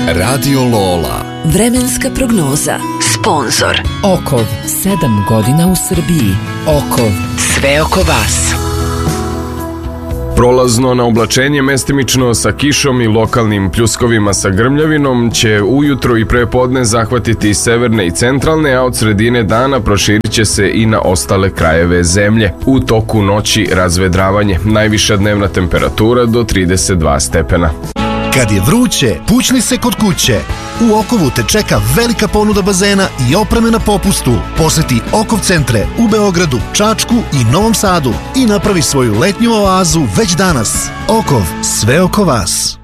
Radio Lola. Vremenska prognoza. Sponzor Okov, 7 godina u Srbiji. Okov, sve oko vas. Prolazno na oblačenje mestimično sa kišom i lokalnim pljuskovima sa grmljavinom će ujutro i prepodne zahvatiti severne i centralne, a od sredine dana proširit će se i na ostale krajeve zemlje. U toku noći razvedravanje, najviša dnevna temperatura do 32 stepena. Kad je vruće, pućni se kod kuće. U Okovu te čeka velika ponuda bazena i opreme na popustu. Poseti Okov centre u Beogradu, Čačku i Novom Sadu i napravi svoju letnju oazu već danas. Okov, sve oko vas.